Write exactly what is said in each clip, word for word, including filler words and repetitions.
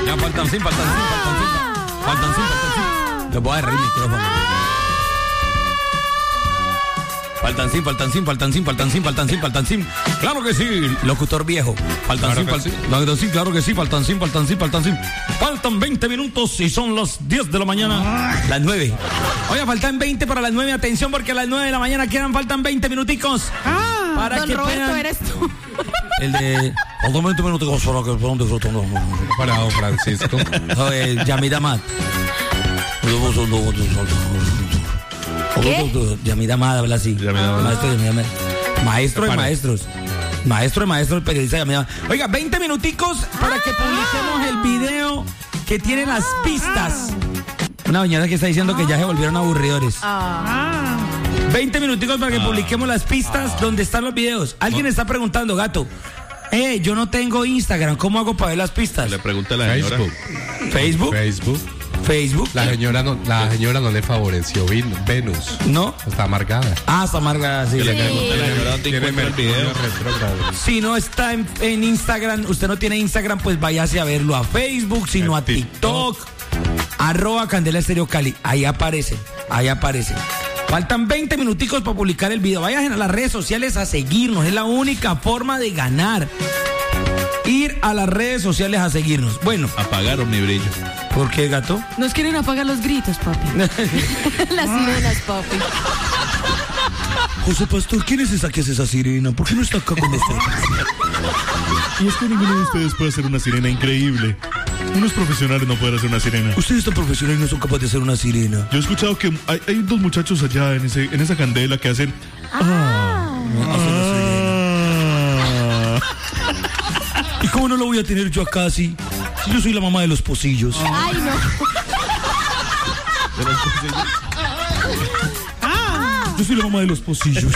Ya faltan cinco, faltan cinco, faltan cinco. Faltan cinco, faltan cinco. Les voy a agarrar el micrófono. Faltan cinco, faltan cinco, faltan cinco, faltan cinco, faltan cinco, faltan cinco. Claro que sí, locutor viejo. Faltan cinco, faltan cinco, claro que sí, faltan cinco, faltan cinco, faltan cinco. Faltan veinte minutos y son las diez de la mañana. Las nueve. Oye, faltan veinte para las nueve. Atención, porque a las nueve de la mañana quedan, faltan veinte minuticos. Ah, para don que Roberto, puedan... eres tú. El de... Faltan veinte minuticos para que puedan disfrutar. Para don Francisco. Oye, Yamida Mat. ¿Qué? Yamida Mat habla así. Maestro de Maestro de maestros. Maestro de maestros, periodista Yamida. Oiga, veinte minuticos para que publiquemos el video que tiene las pistas. Una doñada que está diciendo que ya se volvieron aburridores. Ah. veinte minuticos para que Ah. publiquemos las pistas ah. donde están los videos. Alguien está preguntando, gato. Eh, yo no tengo Instagram, ¿cómo hago para ver las pistas? Le pregunta a la señora. Facebook. Facebook. Facebook. Facebook. La señora no, la señora no le favoreció Vin- Venus. No. Está amargada. Ah, está amargada, sí. Sí. Le pregunta a la señora dónde Tiene encuentra el video. Mercurio retrógrado. Si no está en, en Instagram, usted no tiene Instagram, pues váyase a verlo a Facebook, sino a TikTok. Arroba Candela Estéreo Cali. Ahí aparece, ahí aparece. Faltan veinte minuticos para publicar el video. Vayan a las redes sociales a seguirnos. Es la única forma de ganar. Ir a las redes sociales a seguirnos. Bueno. Apagaron mi brillo. ¿Por qué, gato? Nos quieren apagar los gritos, papi. Las sirenas, papi. José Pastor, ¿quién es esa que es esa sirena? ¿Por qué no está acá con nosotros? Y es que ninguno de ustedes puede hacer una sirena increíble. Unos profesionales no pueden hacer una sirena. Ustedes están profesionales y no son capaces de hacer una sirena. Yo he escuchado que hay, hay dos muchachos allá en ese en esa candela que hacen... Ah. Ah. ¿Y cómo no lo voy a tener yo acá así? Si yo soy la mamá de los pocillos. Ay, no. Yo soy la mamá de los pocillos.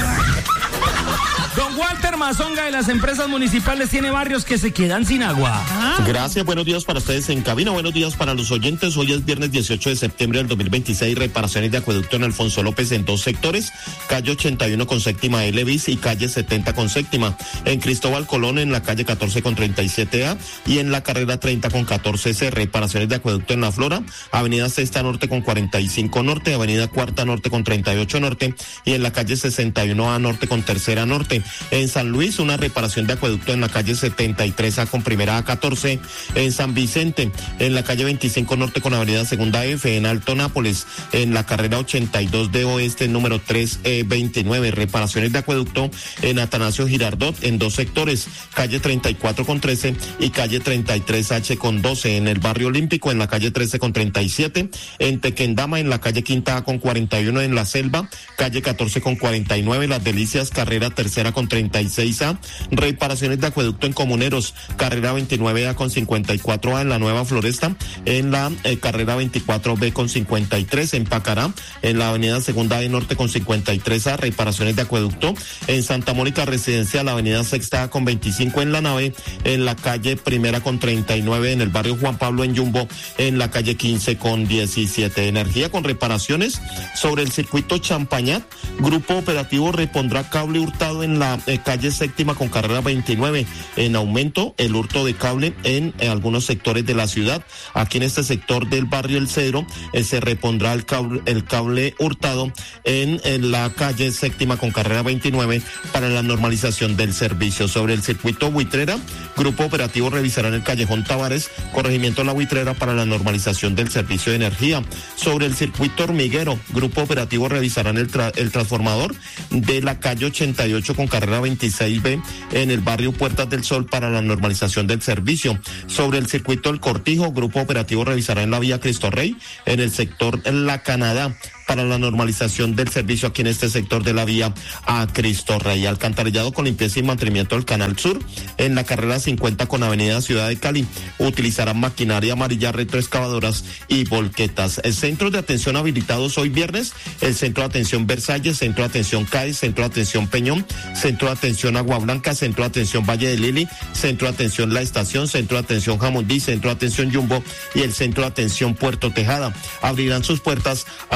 Don Walter Mazonga de las empresas municipales tiene barrios que se quedan sin agua. Gracias, buenos días para ustedes en cabina, buenos días para los oyentes. Hoy es viernes dieciocho de septiembre del dos mil veintiséis, reparaciones de acueducto en Alfonso López en dos sectores, calle ochenta y uno con séptima E Levis y calle setenta con séptima. En Cristóbal Colón en la calle catorce con treinta y siete A y en la carrera treinta con catorce C, reparaciones de acueducto en La Flora, avenida Sexta Norte con cuarenta y cinco Norte, avenida Cuarta Norte con treinta y ocho Norte y en la calle sesenta y uno A Norte con Tercera Norte. En San Luis, una reparación de acueducto en la calle setenta y tres A con primera A catorce. En San Vicente, en la calle veinticinco Norte con avenida Segunda F. En Alto Nápoles, en la carrera ochenta y dos D Oeste, número tres E veintinueve. Reparaciones de acueducto en Atanasio Girardot en dos sectores, calle treinta y cuatro con trece y calle treinta y tres H con doce. En el barrio Olímpico, en la calle trece con treinta y siete. En Tequendama, en la calle Quinta A con cuarenta y uno. En La Selva, calle catorce con cuarenta y nueve. Las Delicias, carrera tercera con treinta y seis A. Reparaciones de acueducto en Comuneros, carrera veintinueve A con cincuenta y cuatro A. En la Nueva Floresta, en la eh, carrera veinticuatro B con cincuenta y tres. En Pacará, en la avenida Segunda E Norte con cincuenta y tres A. Reparaciones de acueducto en Santa Mónica Residencial, la avenida Sexta A con veinticinco. En La Nave, en la calle Primera con treinta y nueve. En el barrio Juan Pablo en Yumbo, en la calle quince con diecisiete. Energía con reparaciones sobre el circuito Champañat. Grupo operativo repondrá cable hurtado en la eh, calle Séptima con carrera veintinueve. En aumento el hurto de cable en, en algunos sectores de la ciudad. Aquí en este sector del barrio El Cedro eh, se repondrá el cable, el cable hurtado en, en la calle Séptima con carrera veintinueve para la normalización del servicio. Sobre el circuito Buitrera, grupo operativo revisará en el callejón Tavares, corregimiento La Buitrera para la normalización del servicio de energía. Sobre el circuito Hormiguero, grupo operativo revisará en el, tra el transformador de la calle ochenta y ocho con carrera veintiséis B en el barrio Puertas del Sol para la normalización del servicio. Sobre el circuito El Cortijo, grupo operativo revisará en la vía Cristo Rey, en el sector La Canadá, para la normalización del servicio aquí en este sector de la vía a Cristo Rey. Alcantarillado con limpieza y mantenimiento del Canal Sur, en la carrera cincuenta con avenida Ciudad de Cali. Utilizarán maquinaria amarilla, retroexcavadoras y volquetas. El centro de atención habilitados hoy viernes, el centro de atención Versalles, centro de atención C A E S, centro de atención Peñón, centro de atención Agua Blanca, centro de atención Valle de Lili, centro de atención La Estación, centro de atención Jamundí, centro de atención Jumbo y el centro de atención Puerto Tejada. Abrirán sus puertas a partir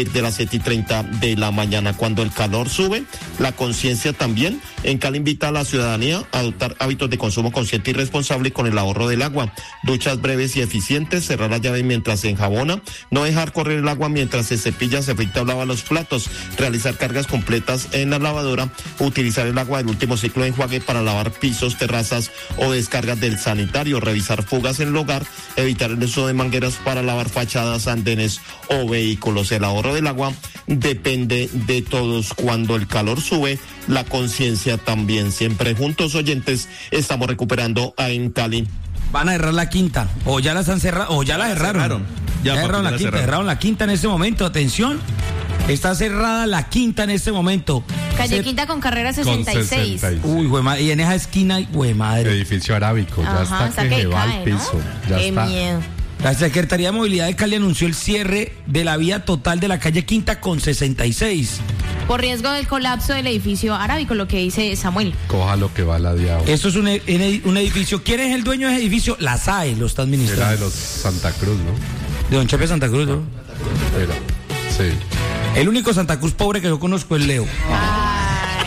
partir de las siete y treinta de la mañana. Cuando el calor sube, la conciencia también. En Cali invita a la ciudadanía a adoptar hábitos de consumo consciente y responsable con el ahorro del agua. Duchas breves y eficientes, cerrar la llave mientras se enjabona, no dejar correr el agua mientras se cepilla, se afeita o lava los platos, realizar cargas completas en la lavadora, utilizar el agua del último ciclo de enjuague para lavar pisos, terrazas o descargas del sanitario, revisar fugas en el hogar, evitar el uso de mangueras para lavar fachadas, andenes o vehículos. El ahorro del agua depende de todos. Cuando el calor sube, la conciencia también. Siempre juntos, oyentes, estamos recuperando a en Cali. Van a cerrar la quinta, o ya las han cerrado, o ya la cerraron. cerraron. Ya, Ya, cerraron papi, la ya la quinta, cerraron. cerraron la quinta en este momento, atención. Está cerrada la quinta en este momento. Calle Se- Quinta con carrera Con sesenta y seis. sesenta y seis. Uy, güey, madre, y en esa esquina, güey, madre. Edificio arábico, ya Ajá, está que que se va cae, al ¿no? piso. Ya Qué está. miedo. La Secretaría de Movilidad de Cali anunció el cierre de la vía total de la calle Quinta con sesenta y seis. Por riesgo del colapso del edificio arábico, lo que dice Samuel. Coja lo que va la diablo. Esto es un, e- un edificio. ¿Quién es el dueño de ese edificio? La S A E lo está administrando. Era de los Santa Cruz, ¿no? De Don Chepe Santa Cruz, ¿no? Era. Sí. El único Santa Cruz pobre que yo conozco es Leo. Ay,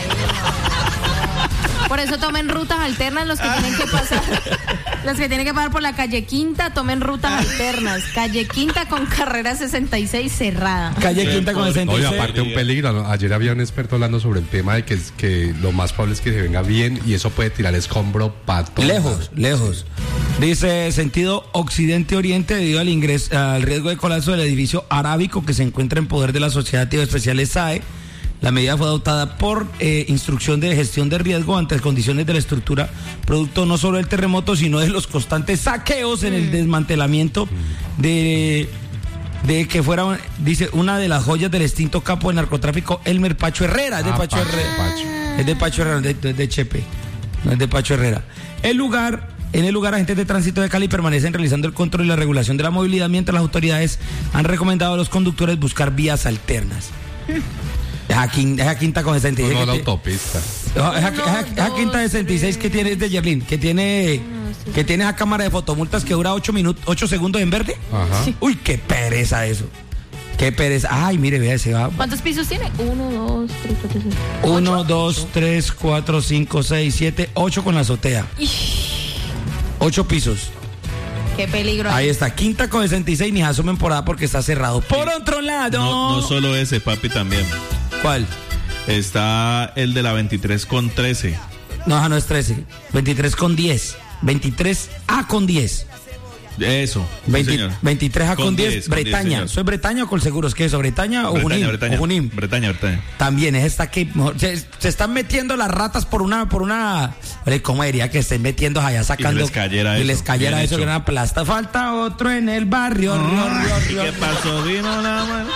no. Por eso tomen rutas alternas los que tienen que pasar. Los que tienen que pasar por la calle Quinta, tomen rutas alternas. Calle Quinta con carrera sesenta y seis cerrada. Calle Quinta con sesenta y Oye, seis. aparte un peligro, ¿no? Ayer había un experto hablando sobre el tema de que, que lo más probable es que se venga bien y eso puede tirar escombro pato. Lejos, lejos. Dice sentido occidente-oriente debido al ingreso, al riesgo de colapso del edificio arábico que se encuentra en poder de la Sociedad de Especiales S A E. La medida fue adoptada por eh, instrucción de gestión de riesgo ante las condiciones de la estructura, producto no solo del terremoto, sino de los constantes saqueos en el desmantelamiento de, de que fuera, dice, una de las joyas del extinto capo de narcotráfico, Elmer Pacho Herrera. Es de Ah, Pacho Pacho, Herrera. Pacho. Es de Pacho Herrera, de, de, de Chepe. No es de Pacho Herrera. El lugar, en el lugar, agentes de tránsito de Cali permanecen realizando el control y la regulación de la movilidad, mientras las autoridades han recomendado a los conductores buscar vías alternas. Esa quinta, esa quinta con sesenta y No, seis. no, la que ti- autopista. no, esa, esa- esa quinta de sesenta y seis que tiene es de Yerlin, que tiene, que tiene esa cámara de fotomultas que dura ocho minutos, ocho segundos en verde. Ajá. Uy, qué pereza eso. Qué pereza. Ay, mire, vea, se va. ¿Cuántos pisos tiene? Uno, dos, tres, cuatro, cinco. Uno, dos, tres, cuatro, cinco, seis, siete, ocho con la azotea. Ocho pisos. Qué peligro. Ahí está, quinta con sesenta y seis, ni asomen por ahí porque está cerrado. Por otro lado. No, no solo ese, papi, también. ¿Cuál? Está el de la veintitrés con trece. No, esa no es trece. veintitrés con diez. veintitrés A con diez. Eso. sí, veinte señor. veintitrés A con, Con diez. diez, con diez, Bretaña. señor. ¿Soy Bretaña o Colseguros? ¿Qué es eso? ¿Bretaña o Bretaña, Junín? Bretaña. O Junín. Bretaña, Bretaña. También es esta que mejor, se, se están metiendo las ratas por una, por una, oye, ¿cómo diría que estén metiendo allá sacando? Y les cayera y eso, les cayera bien eso, hecho. que era plasta. Falta otro en el barrio. río, río, ¿Y río. qué pasó? Vino la mano.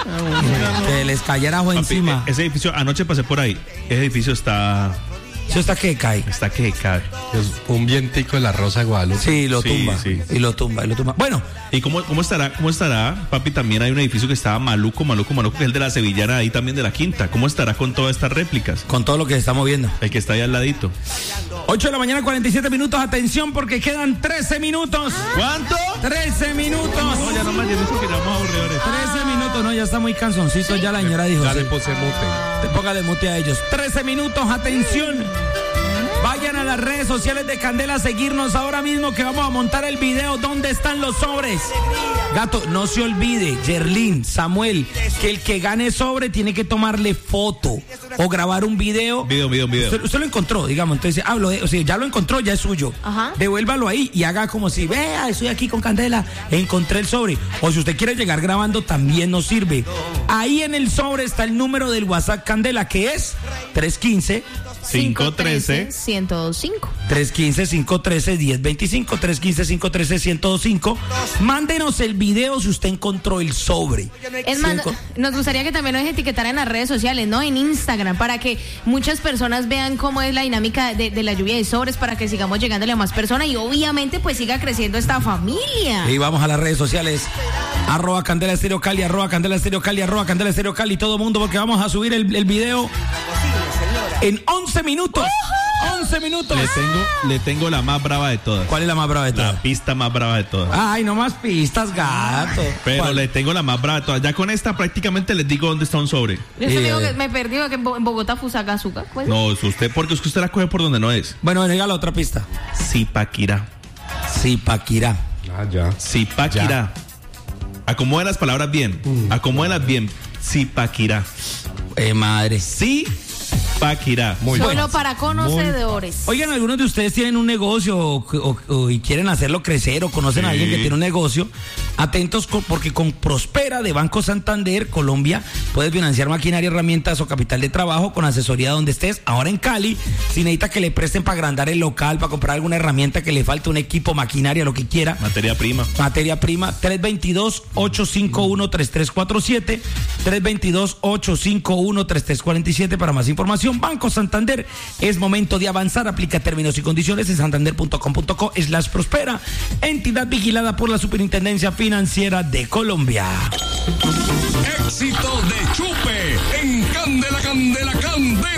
Que les cayera agua Papi, encima. e- ese edificio, anoche pasé por ahí. Ese edificio está. ¿Eso está que cae? Está que cae. Es un vientico de la Rosa de Guadalupe. Sí, lo Sí, tumba. sí. Y lo tumba, y lo tumba. Bueno, ¿Y cómo, cómo estará? ¿Cómo estará, papi? También hay un edificio que estaba maluco, maluco, maluco, que es el de la Sevillana, ahí también de la Quinta. ¿Cómo estará con todas estas réplicas? con todo lo que se está moviendo. El que está ahí al ladito. ocho de la mañana, cuarenta y siete minutos. Atención porque quedan trece minutos. ¿Cuánto? trece minutos. No, ya no más, ya no que llamamos aburridores. trece minutos, no, ya está muy cansoncito. Ya la señora dijo. Ya sí. le puse mute. Te póngale mute a ellos. trece minutos, atención. Vayan a las redes sociales de Candela a seguirnos ahora mismo que vamos a montar el video. ¿Dónde están los sobres? Gato, no se olvide, Yerlin, Samuel, que el que gane sobre tiene que tomarle foto o grabar un video. Video, video, video. Usted, usted lo encontró, digamos, entonces hablo de, o sea, ya lo encontró, ya es suyo. Ajá. Devuélvalo ahí y haga como si, vea, estoy aquí con Candela, encontré el sobre. O si usted quiere llegar grabando, también nos sirve. Ahí en el sobre está el número del WhatsApp Candela, que es tres uno cinco, cinco uno tres. ciento cinco. tres uno cinco, cinco uno tres, uno cero dos cinco, tres uno cinco, cinco uno tres, uno cero dos cinco. Mándenos el video si usted encontró el sobre. Es Si más, enco- nos gustaría que también nos etiquetaran en las redes sociales, ¿no? En Instagram, para que muchas personas vean cómo es la dinámica de, de la lluvia de sobres, para que sigamos llegándole a más personas y obviamente pues siga creciendo esta familia. Y vamos a las redes sociales. Arroba Candela Estéreo Cali, arroba Candela Estéreo Cali, arroba Candela Estéreo Cali, todo mundo, porque vamos a subir el, el video en once minutos. once minutos. Le tengo, le tengo la más brava de todas. ¿Cuál es la más brava de todas? La pista más brava de todas. Ay, no más pistas, gato. Pero ¿Cuál? le tengo la más brava de todas. Ya con esta prácticamente les digo dónde está un sobre. Yo se Eh, digo que me perdí que en Bo- en Bogotá Fusagasugá. Pues. No, es usted, porque es que usted la coge por donde no es. Bueno, venga la otra pista. Zipaquirá. Zipaquirá. Ah, ya. Zipaquirá. Acomode las palabras bien. Acomódelas bien. Zipaquirá. Eh, madre. Zipaquirá. Muy Solo bueno. para conocedores. Oigan, algunos de ustedes tienen un negocio o, o- o- y quieren hacerlo crecer o conocen a Sí. alguien que tiene un negocio. Atentos con- porque con Prospera de Banco Santander, Colombia, puedes financiar maquinaria, herramientas o capital de trabajo con asesoría donde estés. Ahora en Cali, si necesita que le presten para agrandar el local, para comprar alguna herramienta que le falte, un equipo, maquinaria, lo que quiera. Materia prima. Materia prima, tres dos dos, ocho cinco uno, tres tres cuatro siete, tres dos dos, ocho cinco uno, tres tres cuatro siete para más información. Banco Santander, es momento de avanzar. Aplica términos y condiciones en santander punto com punto co slash prospera, entidad vigilada por la Superintendencia Financiera de Colombia. Éxito de Chupe en Candela, Candela, Candela.